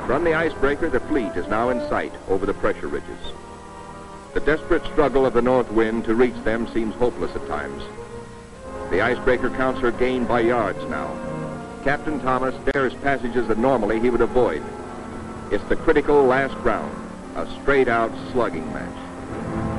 From the icebreaker, the fleet is now in sight over the pressure ridges. The desperate struggle of the north wind to reach them seems hopeless at times. The icebreaker counts her gain by yards now. Captain Thomas dares passages that normally he would avoid. It's the critical last round, a straight-out slugging match.